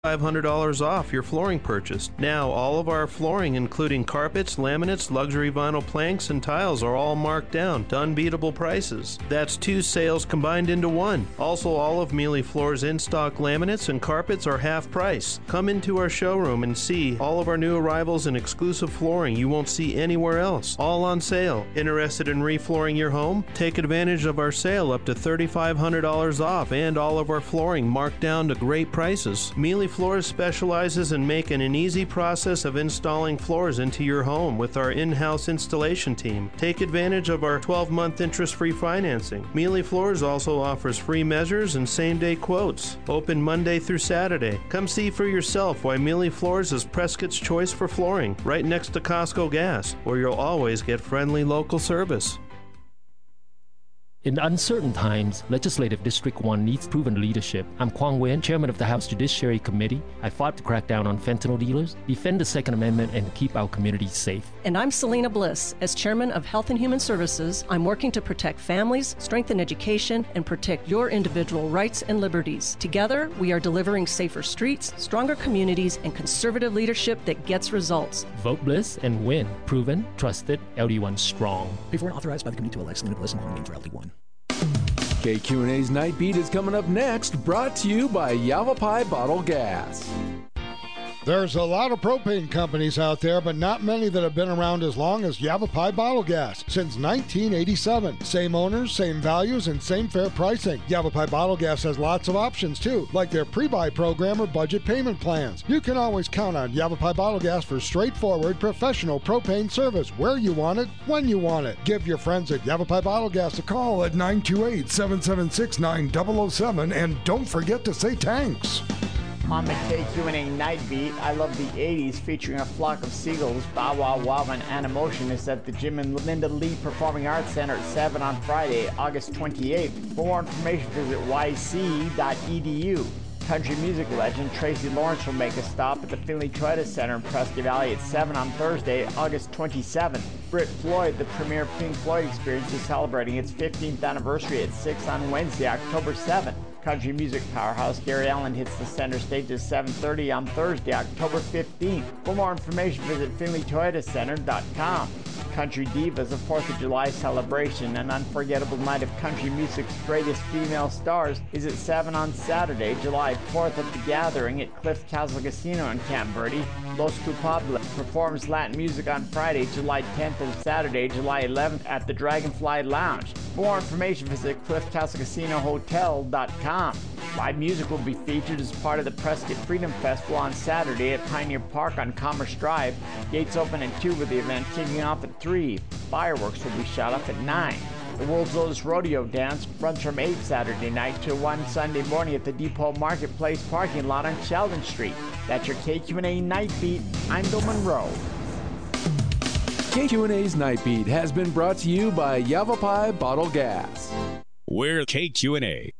$500 off your flooring purchase. Now, all of our flooring, including carpets, laminates, luxury vinyl planks, and tiles, are all marked down to unbeatable prices. That's 2 sales combined into one. Also, all of Mealy Floors' in-stock laminates and carpets are half price. Come into our showroom and see all of our new arrivals and exclusive flooring you won't see anywhere else. All on sale. Interested in reflooring your home? Take advantage of our sale up to $3,500 off and all of our flooring marked down to great prices. Mealy Floors specializes in making an easy process of installing floors into your home with our in-house installation team. Take advantage of our 12-month interest-free financing. Mealy Floors also offers free measures and same-day quotes. Open Monday through Saturday. Come see for yourself why Mealy Floors is Prescott's choice for flooring, right next to Costco Gas, where you'll always get friendly local service. In uncertain times, Legislative District 1 needs proven leadership. I'm Kwang Wen, Chairman of the House Judiciary Committee. I fought to crack down on fentanyl dealers, defend the Second Amendment, and keep our communities safe. And I'm Selena Bliss. As Chairman of Health and Human Services, I'm working to protect families, strengthen education, and protect your individual rights and liberties. Together, we are delivering safer streets, stronger communities, and conservative leadership that gets results. Vote Bliss and win. Proven, trusted, LD1 strong. Before and authorized by the committee to elect Selena Bliss and Kwang Wen for LD1. KQNA's Night Beat is coming up next, brought to you by Yavapai Bottle Gas. There's a lot of propane companies out there, but not many that have been around as long as Yavapai Bottle Gas since 1987. Same owners, same values, and same fair pricing. Yavapai Bottle Gas has lots of options too, like their pre-buy program or budget payment plans. You can always count on Yavapai Bottle Gas for straightforward, professional propane service where you want it, when you want it. Give your friends at Yavapai Bottle Gas a call at 928-776-9007, and don't forget to say thanks. On the KQNA Night Beat, I Love the 80s, featuring a flock of seagulls. Bow Wow Wow and Animotion is at the Jim and Linda Lee Performing Arts Center at 7 on Friday, August 28th. For more information, visit yc.edu. Country music legend Tracy Lawrence will make a stop at the Finley Toyota Center in Presque Valley at 7 on Thursday, August 27th. Brit Floyd, the premier Pink Floyd experience, is celebrating its 15th anniversary at 6 on Wednesday, October 7th. Country music powerhouse Gary Allan hits the center stage at 7:30 on Thursday, October 15th. For more information, visit FinleyToyotaCenter.com. Country Divas, a 4th of July celebration, an unforgettable night of country music's greatest female stars, is at 7 on Saturday, July 4th at the Gathering at Cliff Castle Casino in Camp Verde. Los Culpables performs Latin music on Friday, July 10th and Saturday, July 11th at the Dragonfly Lounge. For more information, visit CliffCastleCasinoHotel.com. Live music will be featured as part of the Prescott Freedom Festival on Saturday at Pioneer Park on Commerce Drive. Gates open at 2 with the event kicking off at 3. Fireworks will be shot off at 9. The World's Oldest Rodeo Dance runs from 8 Saturday night to 1 Sunday morning at the Depot Marketplace parking lot on Sheldon Street. That's your KQNA Night Beat. I'm Bill Monroe. KQNA's Night Beat has been brought to you by Yavapai Bottle Gas. We're KQNA.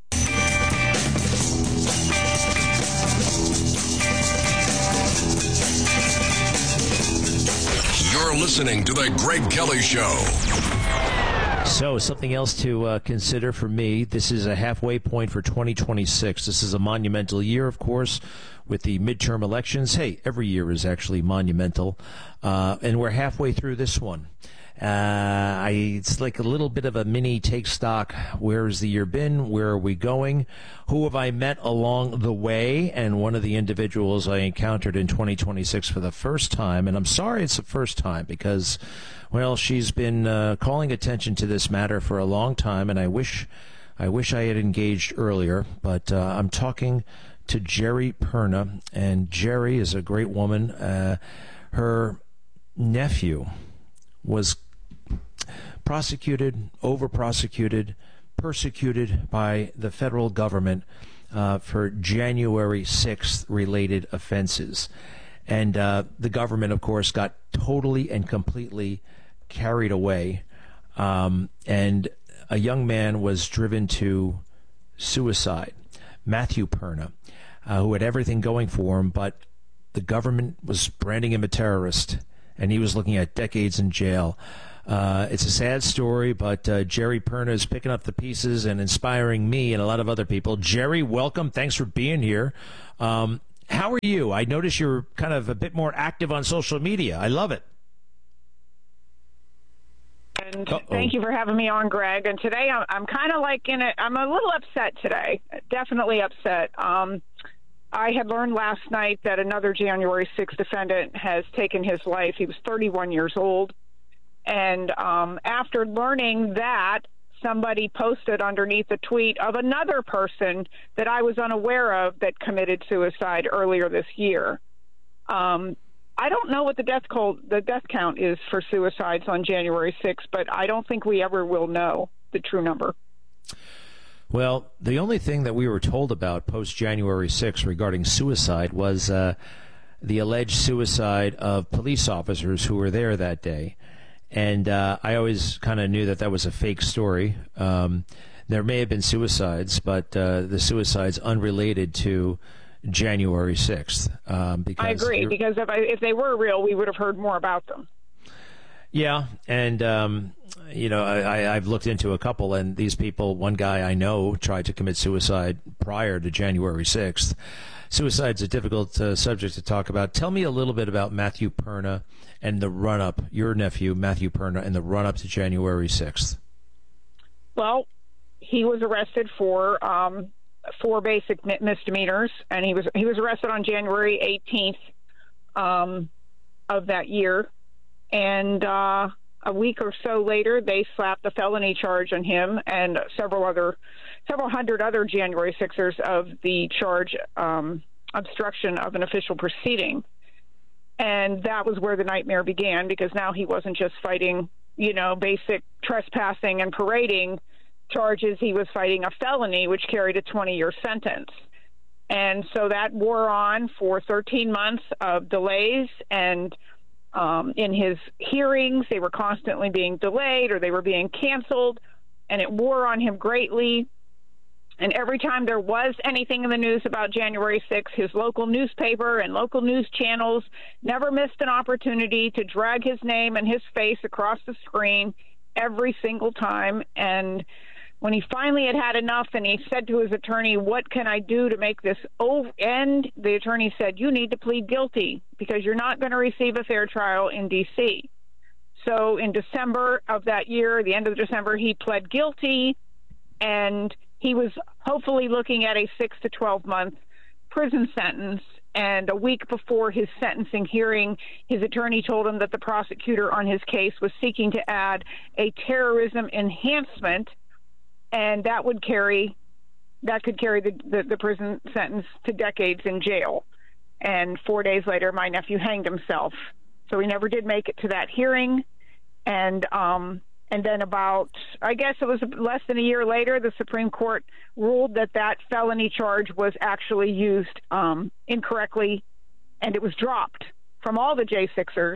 You're listening to The Greg Kelly Show. So, something else to consider for me. This is a halfway point for 2026. This is a monumental year, of course, with the midterm elections. Hey, every year is actually monumental. And we're halfway through this one. It's like a little bit of a mini take stock. Where has the year been? Where are we going? Who have I met along the way? And one of the individuals I encountered in 2026 for the first time, and I'm sorry it's the first time because, well, she's been calling attention to this matter for a long time, and I wish I had engaged earlier, but I'm talking to Jerry Perna, and Jerry is a great woman. Her nephew was prosecuted, over-prosecuted, persecuted by the federal government for January 6th related offenses. And the government, of course, got totally and completely carried away. And a young man was driven to suicide, Matthew Perna, who had everything going for him, but the government was branding him a terrorist, and he was looking at decades in jail. It's a sad story, but Jerry Perna is picking up the pieces and inspiring me and a lot of other people. Jerry, welcome. Thanks for being here. how are you? I notice you're kind of a bit more active on social media. I love it. And thank you for having me on, Greg. And today I'm kind of like I'm a little upset today, definitely upset. I had learned last night that another January 6th defendant has taken his life. He was 31 years old. And after learning that, somebody posted underneath a tweet of another person that I was unaware of that committed suicide earlier this year. I don't know what the death count is for suicides on January 6th, but I don't think we ever will know the true number. Well, the only thing that we were told about post-January 6th regarding suicide was the alleged suicide of police officers who were there that day. And I always kind of knew that was a fake story. There may have been suicides, but the suicides unrelated to January 6th. Because I agree, because if they were real, we would have heard more about them. Yeah, and, I've looked into a couple, and these people, one guy I know tried to commit suicide prior to January 6th. Suicide's a difficult subject to talk about. Tell me a little bit about Matthew Perna and the run-up, your nephew, Matthew Perna, and the run-up to January 6th. Well, he was arrested for 4 basic misdemeanors, and he was arrested on January 18th of that year. And a week or so later, they slapped a felony charge on him and several hundred other January 6ers of the charge obstruction of an official proceeding. And that was where the nightmare began, because now he wasn't just fighting, basic trespassing and parading charges. He was fighting a felony, which carried a 20-year sentence. And so that wore on for 13 months of delays, and in his hearings, they were constantly being delayed or they were being canceled, and it wore on him greatly. And every time there was anything in the news about January 6th, his local newspaper and local news channels never missed an opportunity to drag his name and his face across the screen every single time. And when he finally had enough and he said to his attorney, "What can I do to make this end?" the attorney said, "You need to plead guilty because you're not going to receive a fair trial in D.C." So in December of that year, the end of December, he pled guilty, and he was hopefully looking at a 6 to 12-month prison sentence. And a week before his sentencing hearing, his attorney told him that the prosecutor on his case was seeking to add a terrorism enhancement, and that could carry the prison sentence to decades in jail. And 4 days later, my nephew hanged himself. So he never did make it to that hearing. And then about, I guess it was less than a year later, the Supreme Court ruled that felony charge was actually used incorrectly, and it was dropped from all the J6ers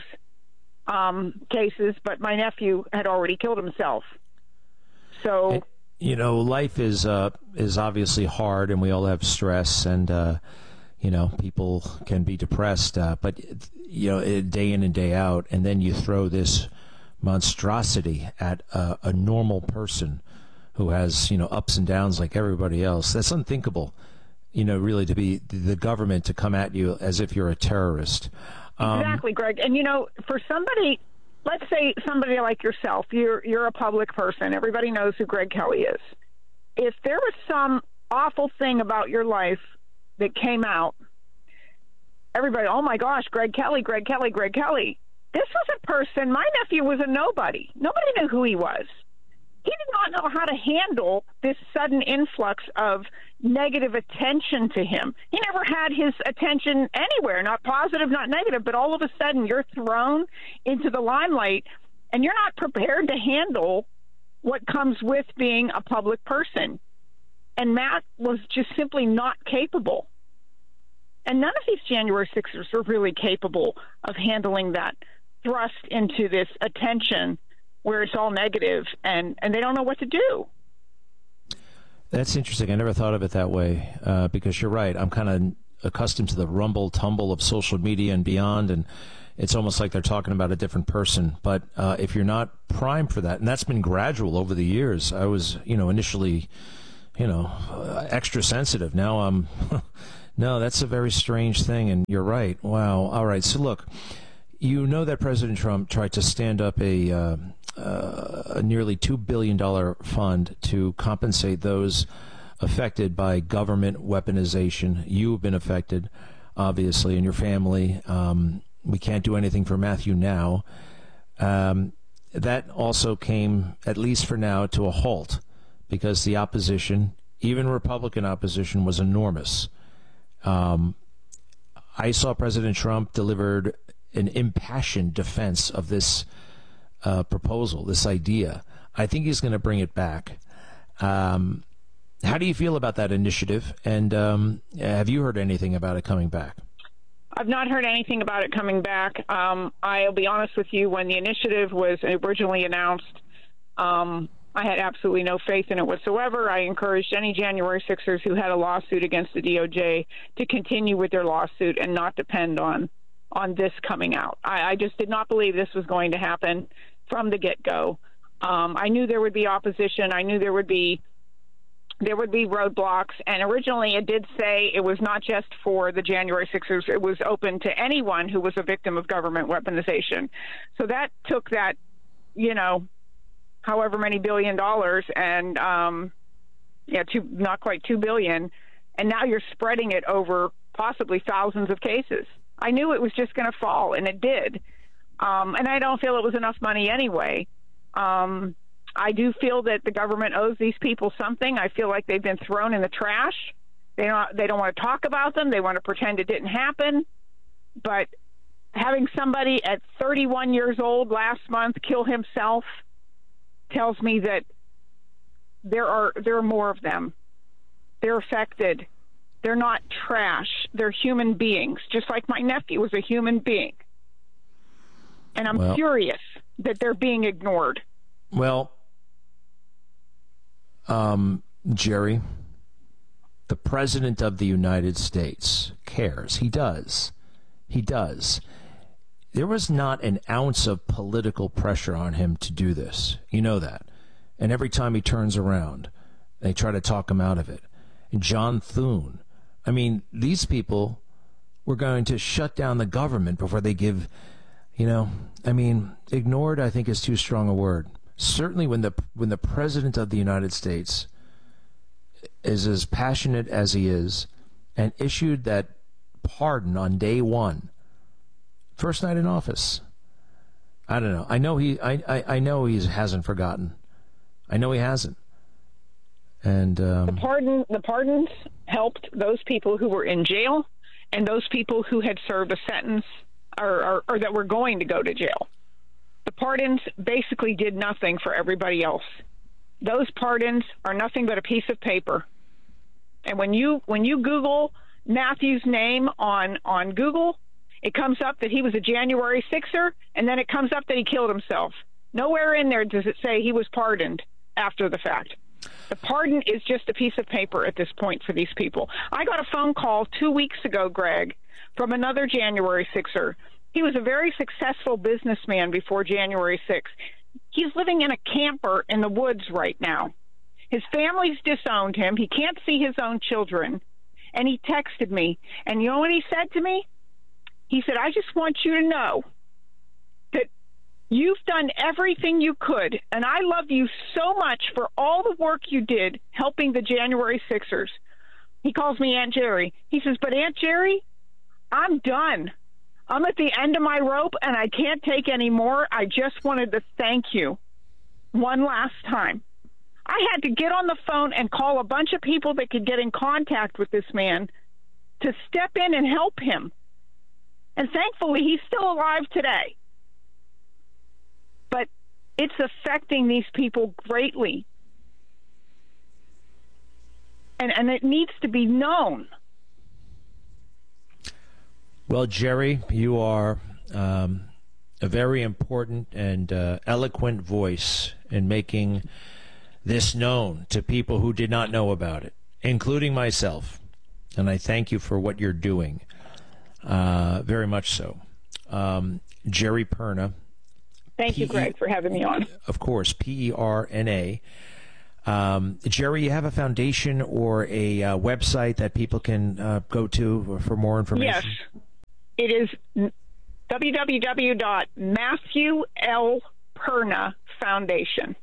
cases, but my nephew had already killed himself. So... life is obviously hard, and we all have stress, and people can be depressed. But day in and day out, and then you throw this monstrosity at a normal person who has ups and downs like everybody else. That's unthinkable. Really, to be the government to come at you as if you're a terrorist. Exactly, Greg. And for somebody. Let's say somebody like yourself, you're a public person. Everybody knows who Greg Kelly is. If there was some awful thing about your life that came out, everybody, "Oh my gosh, Greg Kelly, Greg Kelly, Greg Kelly." This was a person, my nephew was a nobody. Nobody knew who he was. He did not know how to handle this sudden influx of negative attention to him. He never had his attention anywhere, not positive, not negative, but all of a sudden you're thrown into the limelight and you're not prepared to handle what comes with being a public person. And Matt was just simply not capable. And none of these January 6ers were really capable of handling that thrust into this attention where it's all negative, and they don't know what to do. That's interesting. I never thought of it that way, because you're right. I'm kind of accustomed to the rumble, tumble of social media and beyond, and it's almost like they're talking about a different person. But if you're not primed for that, and that's been gradual over the years. I was, initially, extra sensitive. Now I'm No, that's a very strange thing, and you're right. Wow. All right. So look, you know that President Trump tried to stand up a nearly $2 billion fund to compensate those affected by government weaponization. You've been affected, obviously, and your family. We can't do anything for Matthew now. That also came, at least for now, to a halt because the opposition, even Republican opposition, was enormous. I saw President Trump delivered an impassioned defense of this proposal, this idea. I think he's going to bring it back. How do you feel about that initiative? And have you heard anything about it coming back? I've not heard anything about it coming back. I'll be honest with you, when the initiative was originally announced, I had absolutely no faith in it whatsoever. I encouraged any January 6ers who had a lawsuit against the DOJ to continue with their lawsuit and not depend on this coming out. I just did not believe this was going to happen from the get-go. I knew there would be opposition. I knew there would be roadblocks, and originally it did say it was not just for the January 6ers. It was open to anyone who was a victim of government weaponization. So that took that, however many $1 billion and, not quite $2 billion, and now you're spreading it over possibly thousands of cases. I knew it was just going to fall, and it did. And I don't feel it was enough money anyway. I do feel that the government owes these people something. I feel like they've been thrown in the trash. They don't want to talk about them. They want to pretend it didn't happen. But having somebody at 31 years old last month kill himself tells me that there are more of them. They're affected. They're not trash. They're human beings, just like my nephew was a human being. And I'm furious that they're being ignored. Well, Jerry, the President of the United States cares. He does. He does. There was not an ounce of political pressure on him to do this. You know that. And every time he turns around, they try to talk him out of it. And John Thune. I mean, these people were going to shut down the government before they give, ignored, I think, is too strong a word. Certainly when the President of the United States is as passionate as he is and issued that pardon on day one, first night in office, I don't know. I know he hasn't forgotten. I know he hasn't. And the pardons helped those people who were in jail and those people who had served a sentence or that were going to go to jail. The pardons basically did nothing for everybody else. Those pardons are nothing but a piece of paper. And when you Google Matthew's name on Google, it comes up that he was a January 6er, and then it comes up that he killed himself. Nowhere in there does it say he was pardoned after the fact. The pardon is just a piece of paper at this point for these people. I got a phone call 2 weeks ago, Greg, from another January 6er. He was a very successful businessman before January 6th. He's living in a camper in the woods right now. His family's disowned him. He can't see his own children. And he texted me. And you know what he said to me? He said, I just want you to know that you've done everything you could. And I love you so much for all the work you did helping the January 6ers. He calls me Aunt Jerry. He says, but Aunt Jerry, I'm done. I'm at the end of my rope, and I can't take any more. I just wanted to thank you one last time. I had to get on the phone and call a bunch of people that could get in contact with this man to step in and help him. And thankfully, he's still alive today. But it's affecting these people greatly. And it needs to be known. Well, Jerry, you are a very important and eloquent voice in making this known to people who did not know about it, including myself. And I thank you for what you're doing, very much so. Jerry Perna. Thank you, Greg, for having me on. Of course, Perna. Jerry, you have a foundation or a website that people can go to for more information? Yes. It is www.Matthew L. Perna Foundation.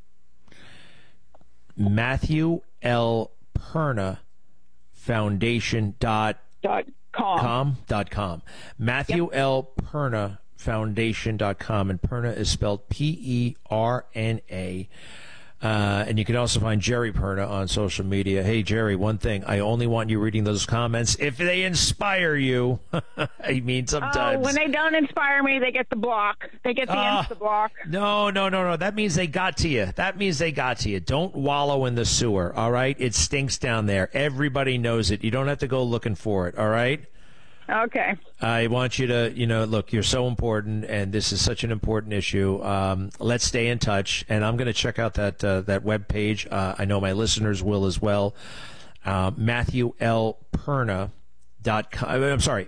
Matthew L. Perna Foundation .com. Matthew L. Perna Foundation.com, and Perna is spelled Perna. And you can also find Jerry Perna on social media. Hey, Jerry, one thing. I only want you reading those comments if they inspire you. I mean, sometimes. When they don't inspire me, they get the block. They get the Insta block. No. That means they got to you. Don't wallow in the sewer, all right? It stinks down there. Everybody knows it. You don't have to go looking for it, all right? Okay. I want you to, look, you're so important, and this is such an important issue. Let's stay in touch, and I'm going to check out that web page. I know my listeners will as well. MatthewLPerna.com. I'm sorry,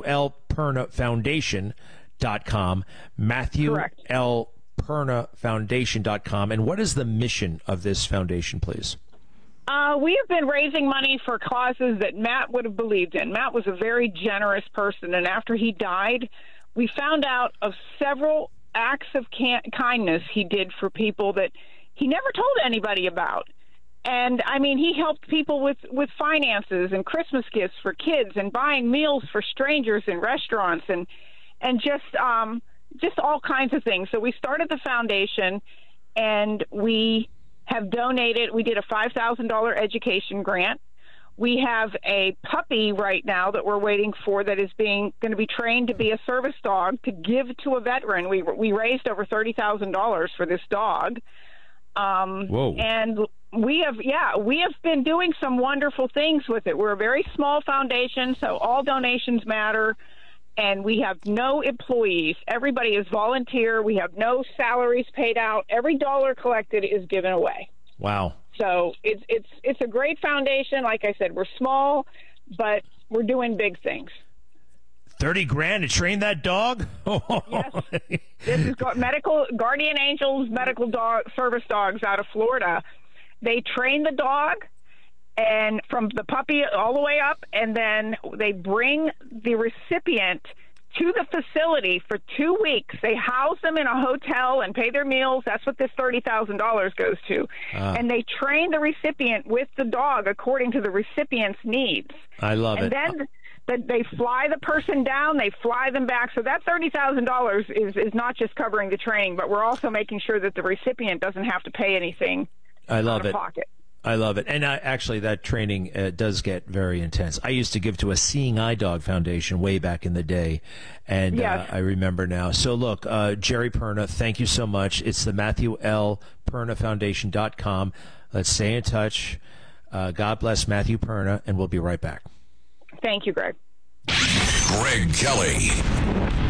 MatthewLPernaFoundation.com. MatthewLPernaFoundation.com. And what is the mission of this foundation, please? We have been raising money for causes that Matt would have believed in. Matt was a very generous person, and after he died, we found out of several acts of kindness he did for people that he never told anybody about. And, I mean, he helped people with finances and Christmas gifts for kids and buying meals for strangers in restaurants and just all kinds of things. So we started the foundation, and we have donated. We did a $5,000 education grant. We have a puppy right now that we're waiting for that is going to be trained to be a service dog to give to a veteran. We raised over $30,000 for this dog. Whoa. And we have been doing some wonderful things with it. We're a very small foundation, so all donations matter. And we have no employees. Everybody is volunteer. We have no salaries paid out. Every dollar collected is given away. Wow. So it's a great foundation. Like I said, we're small, but we're doing big things. $30,000 to train that dog? Yes. This is medical Guardian Angels medical dog service dogs out of Florida. They train the dog, and from the puppy all the way up, and then they bring the recipient to the facility for 2 weeks. They house them in a hotel and pay their meals. That's what this $30,000 goes to. And they train the recipient with the dog according to the recipient's needs. I love it. And then they fly the person down, they fly them back. So that $30,000 is not just covering the training, but we're also making sure that the recipient doesn't have to pay anything out of pocket. I love it. And actually, that training does get very intense. I used to give to a Seeing Eye Dog Foundation way back in the day, and yes. I remember now. So, look, Jerry Perna, thank you so much. It's the MatthewLPernaFoundation.com. Let's stay in touch. God bless Matthew Perna, and we'll be right back. Thank you, Greg. Greg Kelly.